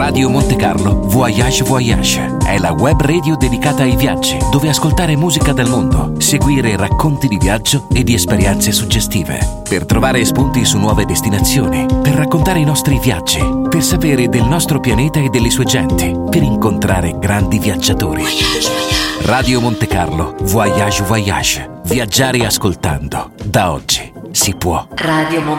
Radio Monte Carlo Voyage Voyage è la web radio dedicata ai viaggi, dove ascoltare musica del mondo, seguire racconti di viaggio e di esperienze suggestive, per trovare spunti su nuove destinazioni, per raccontare i nostri viaggi, per sapere del nostro pianeta e delle sue genti, per incontrare grandi viaggiatori. Radio Monte Carlo Voyage Voyage. Viaggiare ascoltando. Da oggi si può. Radio